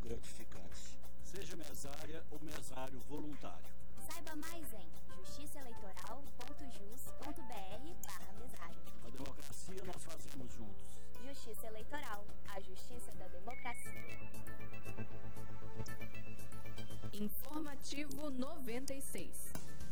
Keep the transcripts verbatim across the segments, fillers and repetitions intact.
gratificante. Seja mesária ou mesário voluntário. Saiba mais em justiçaeleitoral ponto jus ponto br barra mesário. A democracia nós fazemos juntos. Justiça Eleitoral, a justiça da democracia. Informativo noventa e seis.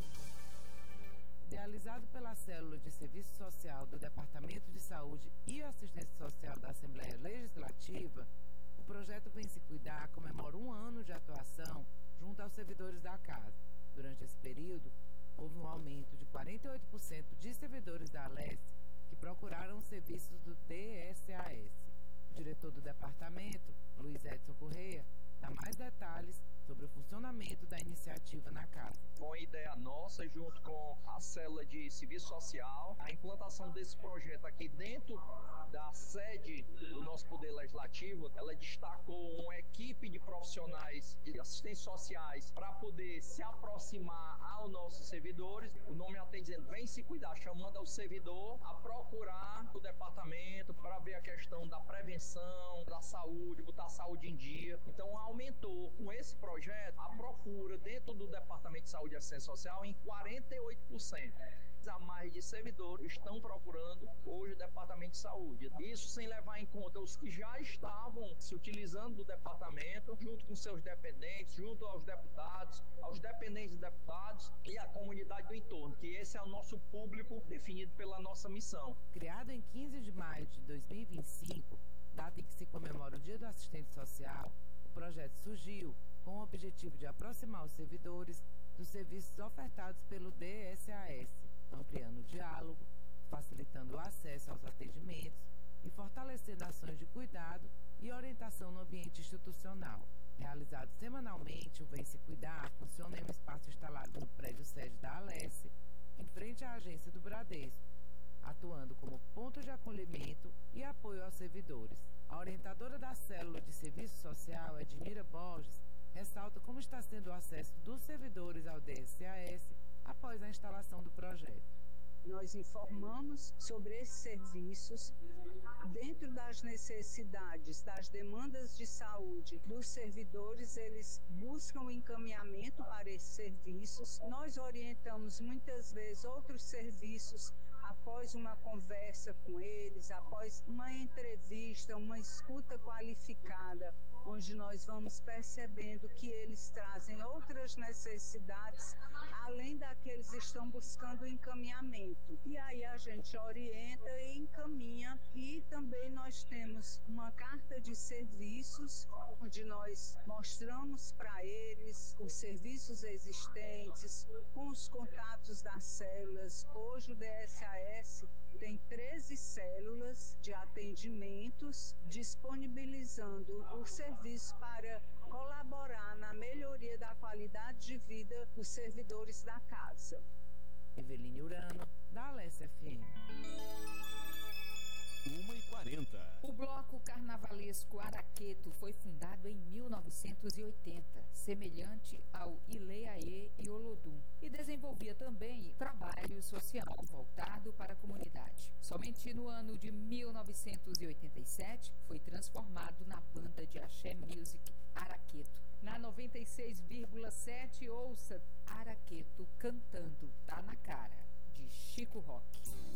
Idealizado pela Célula de Serviço Social do Departamento de Saúde e Assistência Social da Assembleia Legislativa, o projeto Vem Se Cuidar comemora um ano de atuação junto aos servidores da casa. Durante esse período, houve um aumento de quarenta e oito por cento de servidores da Alesse que procuraram os serviços do D S A S. O diretor do departamento, Luiz Edson Correia, dá mais detalhes sobre o funcionamento da iniciativa na casa. Foi ideia nossa, junto com a Célula de Serviço Social, a implantação desse projeto aqui dentro da sede do nosso Poder Legislativo. Ela destacou uma equipe de profissionais de assistentes sociais para poder se aproximar aos nossos servidores. O nome até dizendo, vem se cuidar, chamando ao servidor a procurar o departamento para ver a questão da prevenção, da saúde, botar a saúde em dia. Então aumentou com esse projeto a procura dentro do Departamento de Saúde e Assistência Social em quarenta e oito por cento. A mais de servidores estão procurando hoje o Departamento de Saúde. Isso sem levar em conta os que já estavam se utilizando do departamento, junto com seus dependentes, junto aos deputados, aos dependentes dos deputados e a comunidade do entorno, que esse é o nosso público definido pela nossa missão. Criado em quinze de maio de dois mil e vinte e cinco, data em que se comemora o Dia do Assistente Social, o projeto surgiu com o objetivo de aproximar os servidores dos serviços ofertados pelo D S A S, ampliando o diálogo, facilitando o acesso aos atendimentos e fortalecendo ações de cuidado e orientação no ambiente institucional. Realizado semanalmente, o Vem Se Cuidar funciona em um espaço instalado no prédio sede da Alesse, em frente à agência do Bradesco, atuando como ponto de acolhimento e apoio aos servidores. A orientadora da Célula de Serviço Social, Edmira Borges, ressalta como está sendo o acesso dos servidores ao D S A S após a instalação do projeto. Nós informamos sobre esses serviços dentro das necessidades, das demandas de saúde dos servidores. Eles buscam encaminhamento para esses serviços. Nós orientamos muitas vezes outros serviços após uma conversa com eles, após uma entrevista, uma escuta qualificada, onde nós vamos percebendo que eles trazem outras necessidades, além daqueles que estão buscando encaminhamento. E aí a gente orienta e encaminha. E também nós temos uma carta de serviços, onde nós mostramos para eles os serviços existentes, com os contatos das células. Hoje o D S A S tem treze células de atendimentos, disponibilizando o serviço para colaborar na melhoria da qualidade de vida dos servidores da casa. Eveline Urano, da Alesse F M. uma e quarenta. O Bloco Carnavalesco Araqueto foi fundado em mil novecentos e oitenta, semelhante ao Ileaê e Olodum, e desenvolvia também trabalho social voltado para a comunidade. Somente no ano de mil novecentos e oitenta e sete foi transformado na banda de axé music Araqueto. Na noventa e seis vírgula sete, ouça Araqueto cantando Tá na Cara, de Chico Rock.